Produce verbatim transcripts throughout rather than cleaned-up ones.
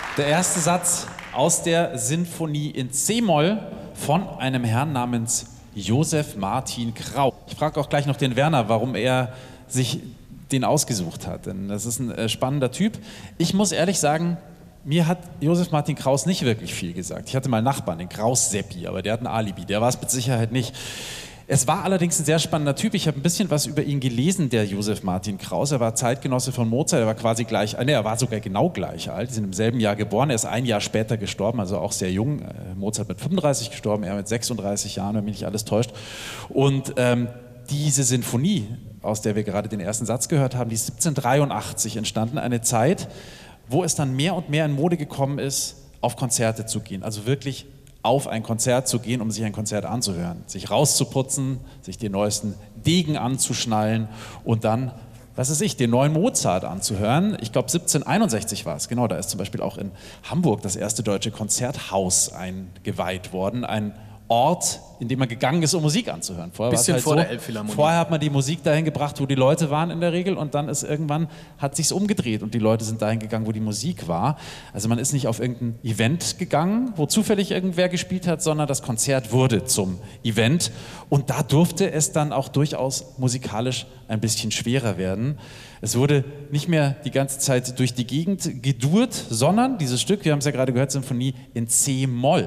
Der erste Satz aus der Sinfonie in C-Moll von einem Herrn namens Josef Martin Kraus. Ich frage auch gleich noch den Werner, warum er sich den ausgesucht hat, denn das ist ein äh, spannender Typ. Ich muss ehrlich sagen, mir hat Josef Martin Kraus nicht wirklich viel gesagt. Ich hatte mal einen Nachbarn, den Kraus-Seppi, aber der hat ein Alibi, der war es mit Sicherheit nicht. Es war allerdings ein sehr spannender Typ. Ich habe ein bisschen was über ihn gelesen, der Josef Martin Kraus. Er war Zeitgenosse von Mozart, er war quasi gleich, ne, er war sogar genau gleich alt. Die sind im selben Jahr geboren, er ist ein Jahr später gestorben, also auch sehr jung. Mozart mit fünfunddreißig gestorben, er mit sechsunddreißig Jahren, wenn mich nicht alles täuscht. Und ähm, diese Sinfonie, aus der wir gerade den ersten Satz gehört haben, die ist siebzehnhundertdreiundachtzig entstanden, eine Zeit, wo es dann mehr und mehr in Mode gekommen ist, auf Konzerte zu gehen, also wirklich auf ein Konzert zu gehen, um sich ein Konzert anzuhören, sich rauszuputzen, sich den neuesten Degen anzuschnallen und dann, was weiß ich, den neuen Mozart anzuhören. Ich glaube siebzehnhunderteinundsechzig war es, genau, da ist zum Beispiel auch in Hamburg das erste deutsche Konzerthaus eingeweiht worden, ein Ort, in dem man gegangen ist, um Musik anzuhören. Vorher Bisschen halt vor so, der Elbphilharmonie. Vorher hat man die Musik dahin gebracht, wo die Leute waren in der Regel, und dann ist irgendwann, hat sich's umgedreht und die Leute sind dahin gegangen, wo die Musik war. Also man ist nicht auf irgendein Event gegangen, wo zufällig irgendwer gespielt hat, sondern das Konzert wurde zum Event, und da durfte es dann auch durchaus musikalisch ein bisschen schwerer werden. Es wurde nicht mehr die ganze Zeit durch die Gegend gedurrt, sondern dieses Stück, wir haben es ja gerade gehört, Sinfonie in C-Moll.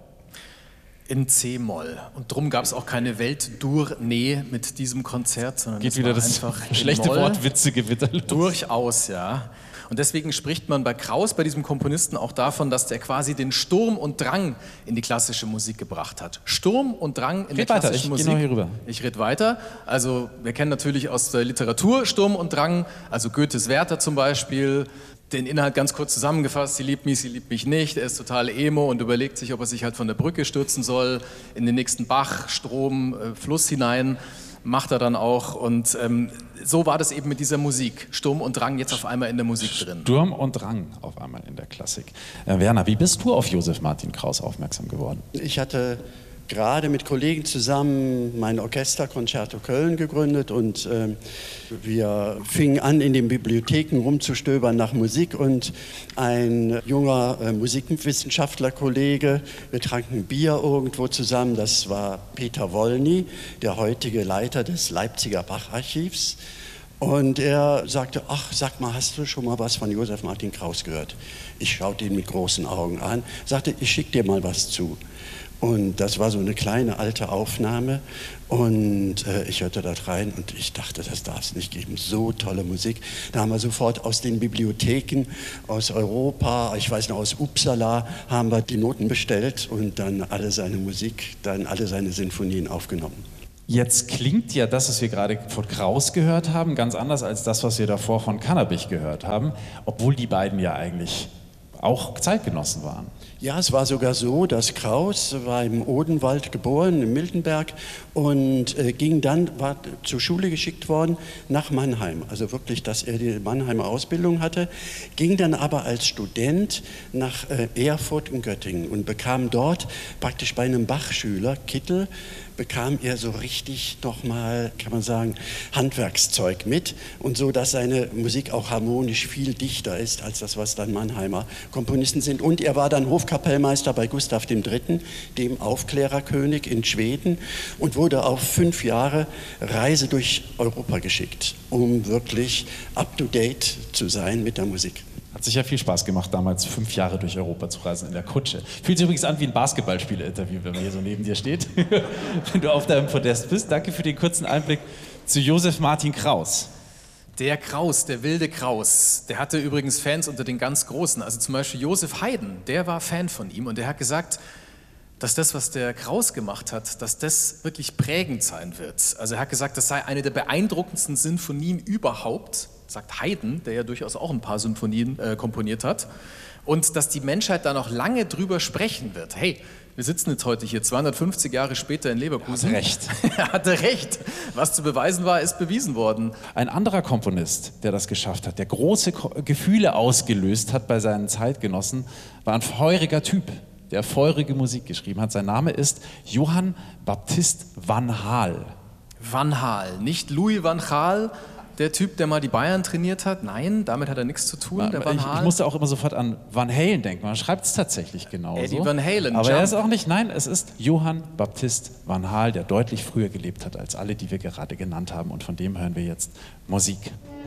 In C-Moll. Und drum gab es auch keine Welttournee mit diesem Konzert, sondern Geht es wieder war das einfach schlechte Moll. Wortwitze-Gewitter los. Durchaus, ja. Und deswegen spricht man bei Kraus, bei diesem Komponisten, auch davon, dass der quasi den Sturm und Drang in die klassische Musik gebracht hat. Sturm und Drang in Red der weiter, klassischen ich Musik. geh noch hier rüber. Ich rede weiter. Also wir kennen natürlich aus der Literatur Sturm und Drang, also Goethes Werther zum Beispiel. Den Inhalt ganz kurz zusammengefasst: Sie liebt mich, sie liebt mich nicht. Er ist total emo und überlegt sich, ob er sich halt von der Brücke stürzen soll, in den nächsten Bach, Strom, äh, Fluss hinein. Macht er dann auch. Und ähm, so war das eben mit dieser Musik. Sturm und Drang jetzt auf einmal in der Musik drin. Sturm und Drang auf einmal in der Klassik. Äh, Werner, wie bist du auf Josef Martin Kraus aufmerksam geworden? Ich hatte gerade mit Kollegen zusammen mein Orchester Concerto Köln gegründet, und äh, wir fingen an, in den Bibliotheken rumzustöbern nach Musik, und ein junger äh, Musikwissenschaftler-Kollege, wir tranken Bier irgendwo zusammen, das war Peter Wollny, der heutige Leiter des Leipziger Bacharchivs, und er sagte: Ach, sag mal, hast du schon mal was von Josef Martin Kraus gehört? Ich schaute ihn mit großen Augen an, sagte: Ich schick dir mal was zu. Und das war so eine kleine alte Aufnahme, und äh, ich hörte da rein und ich dachte, das darf es nicht geben, so tolle Musik. Da haben wir sofort aus den Bibliotheken aus Europa, ich weiß noch aus Uppsala, haben wir die Noten bestellt und dann alle seine Musik, dann alle seine Sinfonien aufgenommen. Jetzt klingt ja das, was wir gerade von Kraus gehört haben, ganz anders als das, was wir davor von Cannabich gehört haben, obwohl die beiden ja eigentlich auch Zeitgenossen waren. Ja, es war sogar so, dass Kraus war im Odenwald geboren, in Miltenberg, und äh, ging dann, war zur Schule geschickt worden nach Mannheim. Also wirklich, dass er die Mannheimer Ausbildung hatte, ging dann aber als Student nach äh, Erfurt und Göttingen und bekam dort praktisch bei einem Bach-Schüler, Kittel, bekam er so richtig nochmal, kann man sagen, Handwerkszeug mit, und so, dass seine Musik auch harmonisch viel dichter ist als das, was dann Mannheimer Komponisten sind. Und er war dann Hofkapellmeister bei Gustav dem Dritten, dem Aufklärerkönig in Schweden, und wurde auf fünf Jahre Reise durch Europa geschickt, um wirklich up-to-date zu sein mit der Musik. Hat sicher viel Spaß gemacht, damals fünf Jahre durch Europa zu reisen in der Kutsche. Fühlt sich übrigens an wie ein Basketballspieler-Interview, wenn man hier so neben dir steht, wenn du auf deinem Podest bist. Danke für den kurzen Einblick zu Josef Martin Kraus. Der Kraus, der wilde Kraus, der hatte übrigens Fans unter den ganz Großen. Also zum Beispiel Josef Haydn, der war Fan von ihm, und der hat gesagt, dass das, was der Kraus gemacht hat, dass das wirklich prägend sein wird. Also er hat gesagt, das sei eine der beeindruckendsten Sinfonien überhaupt, sagt Haydn, der ja durchaus auch ein paar Symphonien äh, komponiert hat, und dass die Menschheit da noch lange drüber sprechen wird. Hey, wir sitzen jetzt heute hier, zweihundertfünfzig Jahre später in Leverkusen. Er hatte recht. Er hatte recht. Was zu beweisen war, ist bewiesen worden. Ein anderer Komponist, der das geschafft hat, der große Gefühle ausgelöst hat bei seinen Zeitgenossen, war ein feuriger Typ, der feurige Musik geschrieben hat. Sein Name ist Johann Baptist van Gaal. Van Gaal, nicht Louis van Gaal, der Typ, der mal die Bayern trainiert hat? Nein, damit hat er nichts zu tun, der Van Ich, Halen. ich musste auch immer sofort an Van Halen denken. Man schreibt es tatsächlich genauso. Eddie Van Halen, Aber Jump. er ist auch nicht, nein, es ist Johann Baptist Van Hal, der deutlich früher gelebt hat als alle, die wir gerade genannt haben. Und von dem hören wir jetzt Musik.